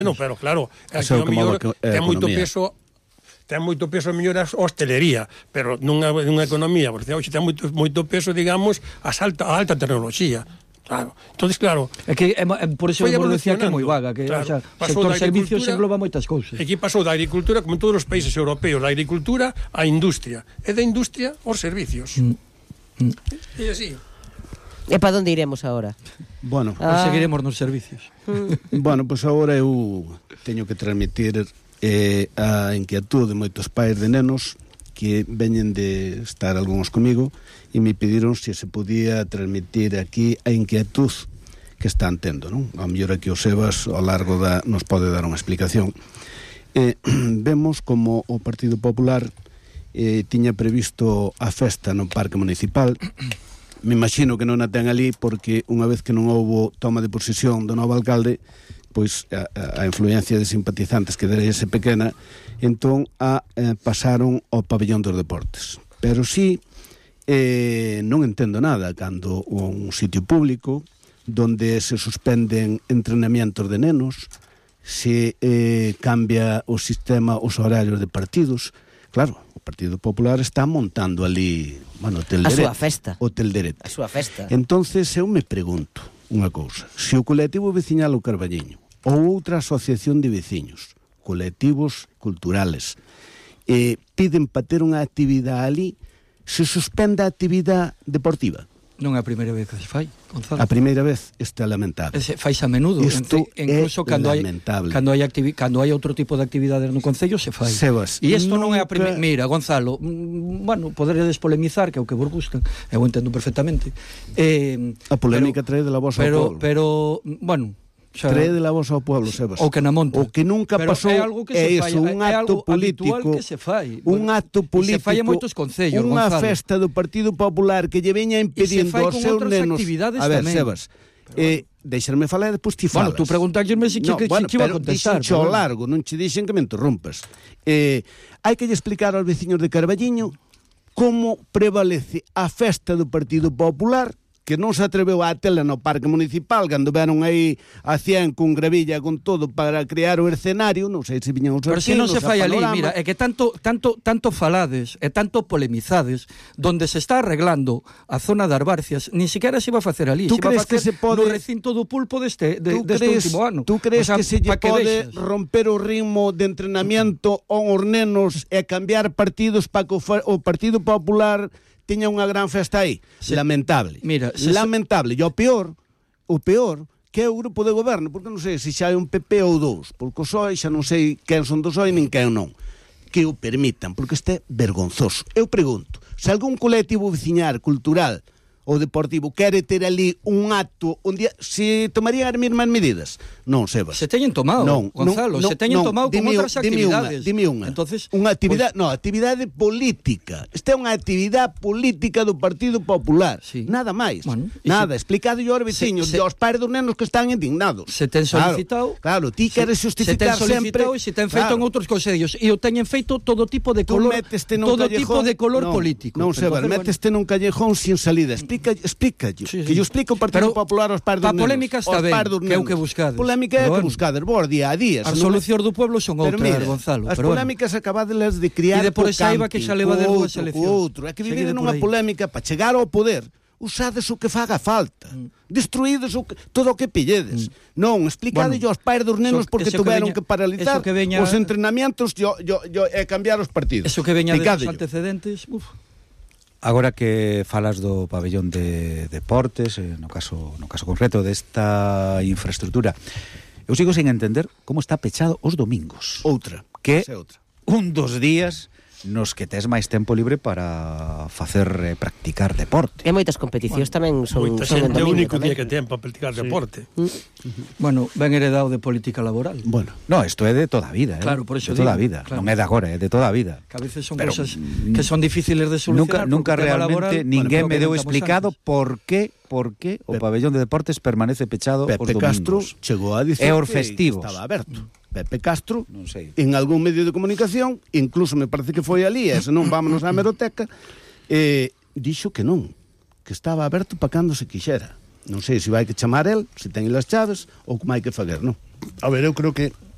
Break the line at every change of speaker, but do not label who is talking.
Non, pero claro, aquí o mellor ten moito peso a mellor a hostelería, pero nunha economía, porque hoxe ten moito peso, digamos, a alta tecnoloxía. Claro. Entonces, claro,
é que por eso eu decía que é moi vaga, que
claro,
o sector servicios engloba moitas cousas.
Aquí pasou da agricultura, como en todos os países europeos, da agricultura á industria, e da industria aos servicios. E así.
E para onde iremos agora?
Bueno,
seguiremos nos servicios.
Bueno, pois agora eu teño que transmitir a inquietud de moitos pais de nenos que veñen de estar algúns comigo e me pediron se podía transmitir aquí a inquietud que están tendo, non? A mellor aquí o Sebas ao largo nos pode dar unha explicación. Vemos como o Partido Popular tiña previsto a festa no Parque Municipal. Me imagino que non a ten ali porque unha vez que non houbo toma de posesión do novo alcalde, pois a influencia de simpatizantes que derese pequena, entón pasaron ao pabellón dos deportes. Pero sí, non entendo nada cando un sitio público donde se suspenden entrenamientos de nenos, se cambia o sistema, os horarios de partidos. Claro, o Partido Popular está montando ali, bueno,
a súa festa.
Hotel Deret.
A súa festa.
Entonces eu me pregunto unha cousa, se o colectivo veciñal o Carballiño ou outra asociación de veciños, colectivos culturales, piden para ter unha actividade ali, se suspende a actividade deportiva.
Non é a primeira vez que se fai, Gonzalo.
A primeira vez, isto é lamentable.
Faise a menudo.
Isto
incluso
é lamentable.
Cando hai outro tipo de actividades no Concello, se fai.
Sebas,
e isto non é a primeira... Mira, Gonzalo, bueno, poderedes polemizar, que é o que vos gusta, eu entendo perfectamente.
A polémica trae de la voz ao pueblo.
Pero, bueno...
trae de la voz ao pueblo, Sebas.
O que na monta.
O que nunca pasou é iso, un acto político,
que se fai.
Un acto político,
se fai en moitos concellos,
unha
Gonzalo.
Festa do Partido Popular que lle veña impedindo aos seus nenos. A ver, tamén. Sebas, deixarme falar e despois ti falas.
Bueno, tú preguntaxesme se che iba a contestar.
Dixen largo, non che dixen que me interrompas. Hai que lle explicar aos veciños de Carballiño como prevalece a festa do Partido Popular, que non se atreveu a tela no Parque Municipal cando veron aí a 100 con gravilla con todo para crear o escenario, non sei se viñan os
artigos. Pero se non se fai ali, mira, é que tanto falades e tanto polemizades donde se está arreglando a zona das Barcias, ni siquiera se iba a facer ali,
se iba a facer no
recinto do Pulpo deste último ano.
Tú crees que se lle pode romper o ritmo de entrenamiento aos nenos e cambiar partidos para que o Partido Popular tiña unha gran festa aí? Lamentable.
Mira,
lamentable. E o peor que é o grupo de goberno, porque non sei se xa é un PP ou dous, porque o PSOE xa non sei quen son do PSOE nin quen non, que o permitan, porque este é vergonzoso. Eu pregunto, se algún colectivo veciñar cultural ou deportivo quere ter ali un acto un día, se tomarían as mesmas medidas? Non, Sebas.
Se teñen tomado, Gonzalo, se teñen tomado con outras actividades.
Dime unha.
Entonces,
unha actividade, actividade política. Esta é unha actividade política do Partido Popular.
Sí.
Nada máis.
Bueno,
nada, explicado aos veciños e aos pais dos nenos que están indignados.
Se ten solicitado.
Claro, ti queres justificar sempre.
E se ten feito en outros consellos e o teñen feito todo tipo de color, todo tipo de color político.
Non, Sebas, méteste nun callejón sin salida. Explícalle. Que yo explico o Partido Popular aos pais dos nenos.
A polémica está ben, que é o que buscades.
Polémica é o que buscades, vos día a día.
As solucións do pueblo son outras, Gonzalo.
As polémicas acabadelas de criar
e de por esa iba que xa leva de dúas eleccións.
É que viven nunha polémica para chegar ao poder. Usades o que faga falta. Destruídes todo o que pilledes. Non, explicadelle aos pais dos nenos porque tuveron que paralizar os entrenamientos e cambiar os partidos.
Eso que veña dos antecedentes,
Agora que falas do pabellón de deportes, no caso concreto desta infraestructura, eu sigo sen entender como está pechado os domingos. Que un dos días nos que tes máis tempo libre para facer practicar deporte.
E moitas competicións tamén son
moita xente, o único día que ten para practicar deporte.
Bueno, ben heredado de política laboral.
Bueno,
no, isto é de toda a vida,
Claro, por eso
de toda a vida, non é de agora, é de toda a vida.
Que a veces son cousas que son difíciles de solucionar.
Nunca realmente ninguén me deu explicado por qué o pabellón de deportes permanece pechado os domingos.
Pepe Castro chegou a dicir
que
estaba aberto. Pepe Castro, en algún medio de comunicación, incluso me parece que foi ali, e se non, vámonos á hemeroteca, dixo que non, que estaba aberto para cando se quixera. Non sei se vai que chamar el, se ten as chaves, ou como hai que fazer, non? A ver, eu creo que